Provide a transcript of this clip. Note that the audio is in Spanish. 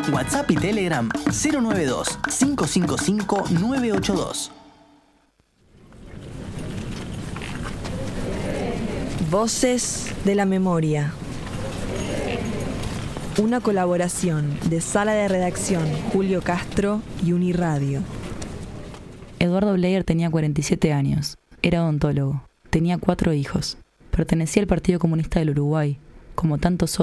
WhatsApp y Telegram 092-555-982. Voces de la Memoria. Una colaboración de Sala de Redacción Julio Castro y Uniradio. Eduardo Bleyer tenía 47 años. Era odontólogo. Tenía 4 hijos. Pertenecía al Partido Comunista del Uruguay, como tantos otros.